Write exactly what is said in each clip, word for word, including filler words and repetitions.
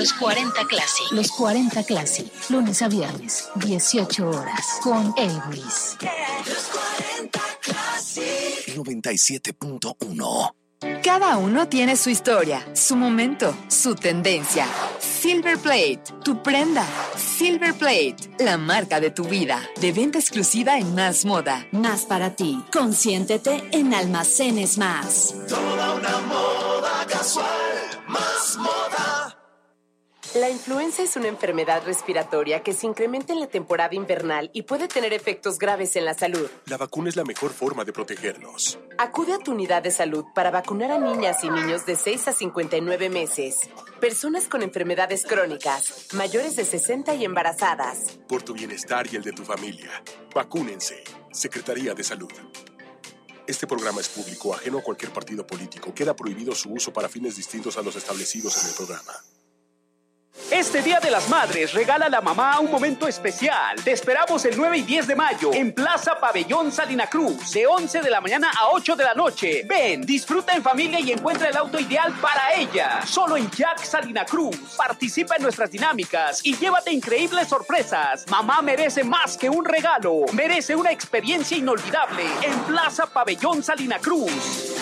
Los cuarenta Classic. Los cuarenta Classic. Lunes a viernes, dieciocho horas. Con Elvis. Los cuarenta Classic. noventa y siete punto uno. Cada uno tiene su historia, su momento, su tendencia. Silver Plate, tu prenda. Silver Plate, la marca de tu vida. De venta exclusiva en Más Moda. Más para ti. Consiéntete en Almacenes Más. Toda una moda casual. Más moda. La influenza es una enfermedad respiratoria que se incrementa en la temporada invernal y puede tener efectos graves en la salud. La vacuna es la mejor forma de protegernos. Acude a tu unidad de salud para vacunar a niñas y niños de seis a cincuenta y nueve meses, personas con enfermedades crónicas, mayores de sesenta y embarazadas. Por tu bienestar y el de tu familia, vacúnense. Secretaría de Salud. Este programa es público, ajeno a cualquier partido político. Queda prohibido su uso para fines distintos a los establecidos en el programa. Este Día de las Madres, regala a la mamá un momento especial. Te esperamos el nueve y diez de mayo en Plaza Pabellón Salina Cruz, de once de la mañana a ocho de la noche. Ven, disfruta en familia y encuentra el auto ideal para ella. Solo en Jack Salina Cruz. Participa en nuestras dinámicas y llévate increíbles sorpresas. Mamá merece más que un regalo. Merece una experiencia inolvidable en Plaza Pabellón Salina Cruz.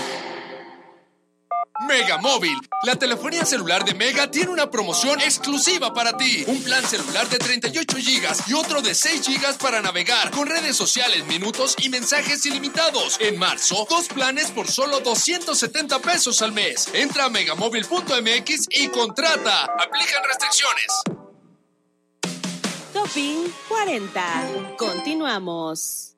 Mega Móvil, la telefonía celular de Mega tiene una promoción exclusiva para ti. Un plan celular de treinta y ocho gigas y otro de seis gigas para navegar con redes sociales, minutos y mensajes ilimitados. En marzo, dos planes por solo doscientos setenta pesos al mes. Entra a megamóvil punto m x y contrata. Aplican restricciones. Topping cuarenta. Continuamos.